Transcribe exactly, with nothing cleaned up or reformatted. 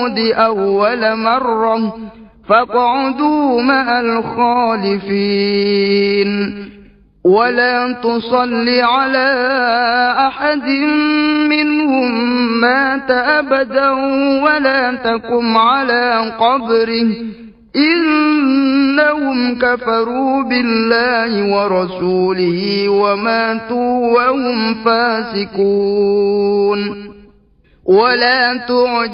العود أول مرة فاقعدوا مع الخالفين ولا تصل على أحد منهم مات أبدا ولا تقم على قبره إنهم كفروا بالله ورسوله وماتوا وهم فاسقون. ولا تعجب